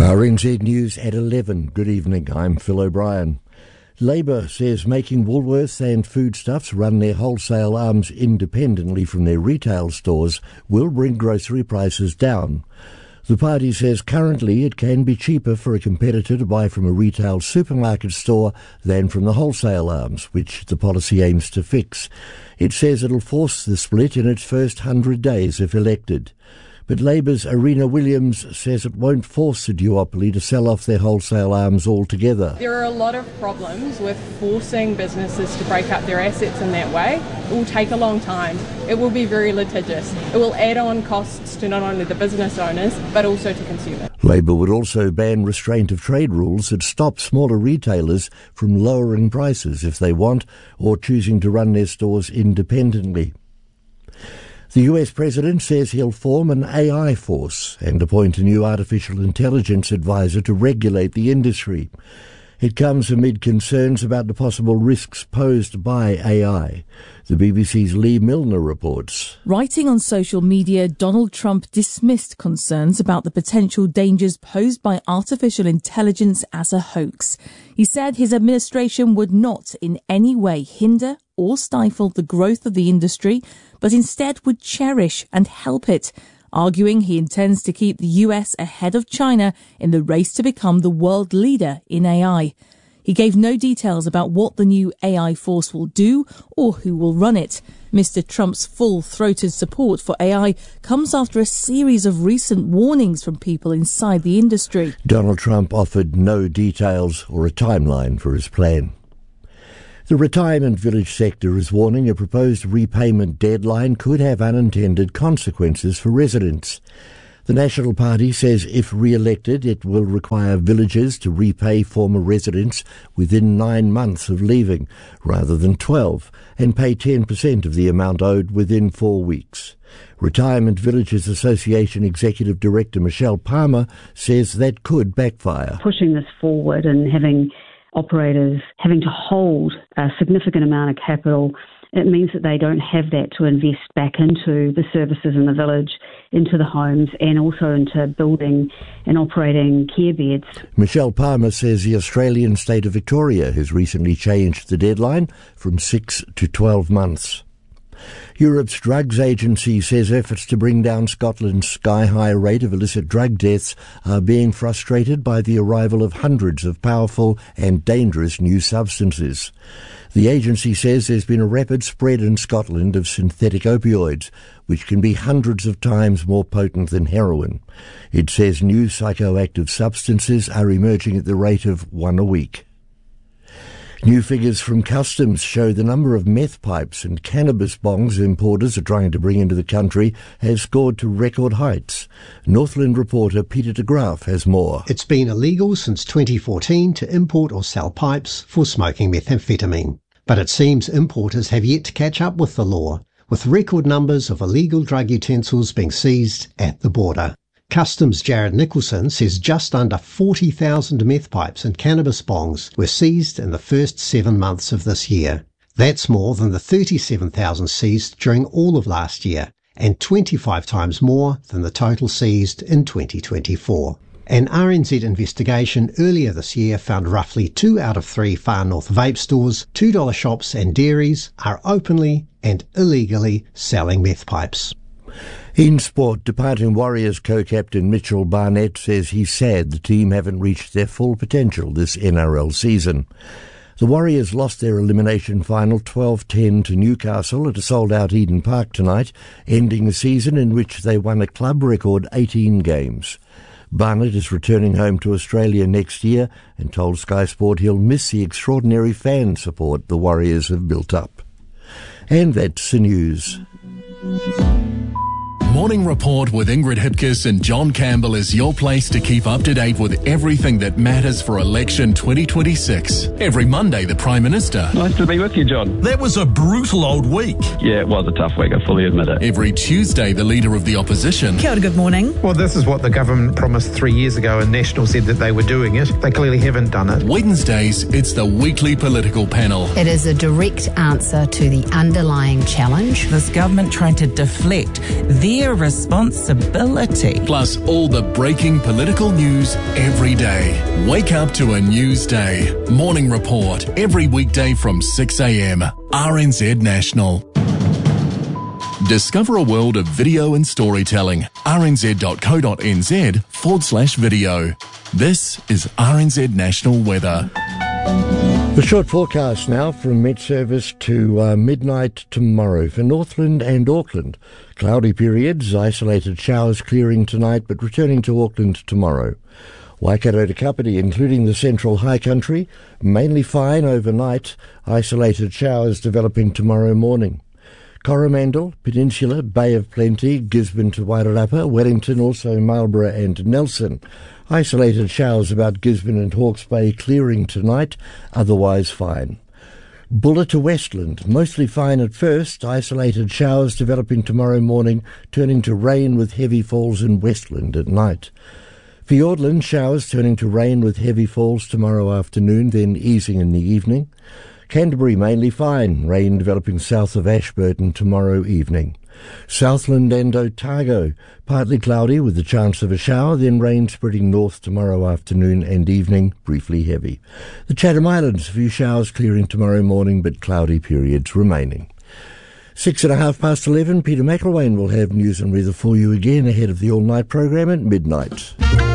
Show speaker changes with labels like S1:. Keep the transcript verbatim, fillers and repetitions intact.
S1: R N Z News at eleven. Good evening, I'm Phil O'Brien. Labour says making Woolworths and Foodstuffs run their wholesale arms independently from their retail stores will bring grocery prices down. The party says currently it can be cheaper for a competitor to buy from a retail supermarket store than from the wholesale arms, which the policy aims to fix. It says it'll force the split in its first hundred days if elected. But Labour's Arena Williams says it won't force the duopoly to sell off their wholesale arms altogether.
S2: There are a lot of problems with forcing businesses to break up their assets in that way. It will take a long time. It will be very litigious. It will add on costs to not only the business owners, but also to consumers.
S1: Labour would also ban restraint of trade rules that stop smaller retailers from lowering prices if they want or choosing to run their stores independently. The U S President says he'll form an A I force and appoint a new artificial intelligence advisor to regulate the industry. It comes amid concerns about the possible risks posed by A I. The B B C's Lee Milner reports.
S3: Writing on social media, Donald Trump dismissed concerns about the potential dangers posed by artificial intelligence as a hoax. He said his administration would not in any way hinder or stifle the growth of the industry, but instead would cherish and help it, arguing he intends to keep the U S ahead of China in the race to become the world leader in A I. He gave no details about what the new A I force will do or who will run it. Mister Trump's full-throated support for A I comes after a series of recent warnings from people inside the industry.
S1: Donald Trump offered no details or a timeline for his plan. The retirement village sector is warning a proposed repayment deadline could have unintended consequences for residents. The National Party says if re-elected, it will require villagers to repay former residents within nine months of leaving, rather than twelve, and pay ten percent of the amount owed within four weeks. Retirement Villages Association Executive Director Michelle Palmer says that could backfire.
S4: Pushing this forward and having operators having to hold a significant amount of capital, it means that they don't have that to invest back into the services in the village, into the homes, and also into building and operating care beds.
S1: Michelle Palmer says the Australian state of Victoria has recently changed the deadline from six to twelve months. Europe's drugs agency says efforts to bring down Scotland's sky-high rate of illicit drug deaths are being frustrated by the arrival of hundreds of powerful and dangerous new substances. The agency says there's been a rapid spread in Scotland of synthetic opioids, which can be hundreds of times more potent than heroin. It says new psychoactive substances are emerging at the rate of one a week. New figures from Customs show the number of meth pipes and cannabis bongs importers are trying to bring into the country has scored to record heights. Northland reporter Peter de Graaf has more.
S5: It's been illegal since twenty fourteen to import or sell pipes for smoking methamphetamine. But it seems importers have yet to catch up with the law, with record numbers of illegal drug utensils being seized at the border. Customs' Jared Nicholson says just under forty thousand meth pipes and cannabis bongs were seized in the first seven months of this year. That's more than the thirty-seven thousand seized during all of last year, and twenty-five times more than the total seized in twenty twenty-four. An R N Z investigation earlier this year found roughly two out of three Far North vape stores, two dollar shops and dairies are openly and illegally selling meth pipes.
S1: In sport, departing Warriors co-captain Mitchell Barnett says he's sad the team haven't reached their full potential this N R L season. The Warriors lost their elimination final twelve ten to Newcastle at a sold-out Eden Park tonight, ending a season in which they won a club record eighteen games. Barnett is returning home to Australia next year and told Sky Sport he'll miss the extraordinary fan support the Warriors have built up. And that's the news.
S6: Morning Report with Ingrid Hipkiss and John Campbell is your place to keep up to date with everything that matters for election twenty twenty-six. Every Monday, the Prime Minister.
S7: Nice to be with you, John.
S8: That was a brutal old week.
S7: Yeah, it was a tough week, I fully admit it.
S6: Every Tuesday, the Leader of the Opposition.
S9: Kia ora, good morning.
S10: Well, this is what the government promised three years ago and National said that they were doing it. They clearly haven't done it.
S6: Wednesdays, it's the weekly political panel.
S11: It is a direct answer to the underlying challenge.
S9: This government trying to deflect their your responsibility.
S6: Plus all the breaking political news every day. Wake up to a news day. Morning Report every weekday from six a.m. R N Z National. Discover a world of video and storytelling. rnz.co.nz forward slash video. This is R N Z National Weather.
S1: The short forecast now from Met Service to uh, midnight tomorrow for Northland and Auckland. Cloudy periods, isolated showers clearing tonight but returning to Auckland tomorrow. Waikato to Kapiti, including the central high country, mainly fine overnight, isolated showers developing tomorrow morning. Coromandel, Peninsula, Bay of Plenty, Gisborne to Wairarapa, Wellington, also Marlborough and Nelson. Isolated showers about Gisborne and Hawke's Bay clearing tonight, otherwise fine. Bulla to Westland, mostly fine at first, isolated showers developing tomorrow morning, turning to rain with heavy falls in Westland at night. Fiordland, showers turning to rain with heavy falls tomorrow afternoon, then easing in the evening. Canterbury mainly fine, rain developing south of Ashburton tomorrow evening. Southland and Otago, partly cloudy with the chance of a shower, then rain spreading north tomorrow afternoon and evening, briefly heavy. The Chatham Islands, a few showers clearing tomorrow morning, but cloudy periods remaining. Six and a half past eleven, Peter McElwain will have news and weather for you again ahead of the all-night program at midnight.